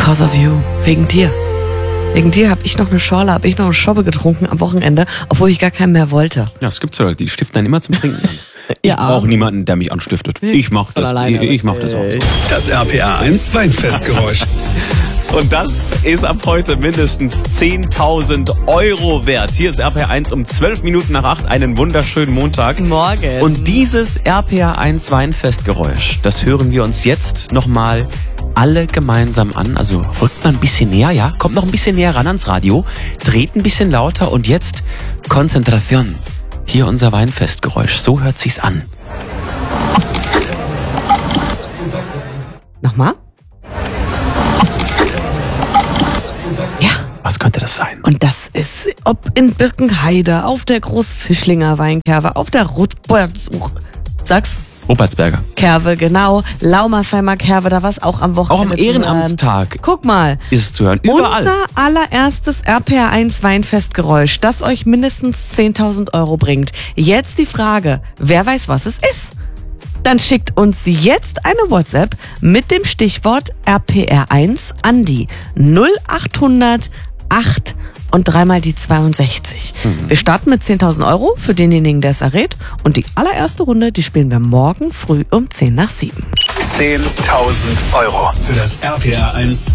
Because of you. Wegen dir. Wegen dir habe ich noch eine Schorle, habe ich noch eine Schobbe getrunken am Wochenende, obwohl ich gar keinen mehr wollte. Ja, es gibt so Leute, die stiften dann immer zum Trinken an. Ich brauche niemanden, der mich anstiftet. Ich mach das. Ich mach das auch so. Das RPA 1 Weinfestgeräusch. Und das ist ab heute mindestens 10.000 Euro wert. Hier ist RPA 1 um 12 Minuten nach 8. Einen wunderschönen Montag. Morgen. Und dieses RPA 1 Weinfestgeräusch, das hören wir uns jetzt nochmal alle gemeinsam an. Also rückt mal ein bisschen näher, ja? Kommt noch ein bisschen näher ran ans Radio. Dreht ein bisschen lauter und jetzt Konzentration. Hier unser Weinfestgeräusch. So hört sich's an. Nochmal? Ja. Was könnte das sein? Und das ist, ob in Birkenheide, auf der Großfischlinger Weinkerve, auf der Rupertsberger. Kerve, genau. Laumersheimer Kerve, da war es auch am Wochenende. Auch am Ehrenamtstag Guck mal. ist es zu hören. Überall. Unser allererstes RPA 1 Weinfestgeräusch, das euch mindestens 10.000 Euro bringt. Jetzt die Frage, wer weiß, was es ist? Dann schickt uns jetzt eine WhatsApp mit dem Stichwort RPR1 an die 0800 8 und dreimal die 62. Wir starten mit 10.000 Euro für denjenigen, der es errät. Und die allererste Runde, die spielen wir morgen früh um 6:50. 10.000 Euro für das RPA 1